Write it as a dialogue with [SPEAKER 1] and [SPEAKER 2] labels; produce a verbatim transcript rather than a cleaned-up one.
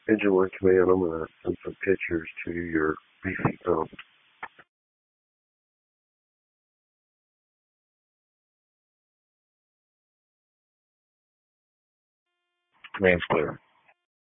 [SPEAKER 1] Engine one command, I'm going to send some pictures to your beefy pump. Command's clear.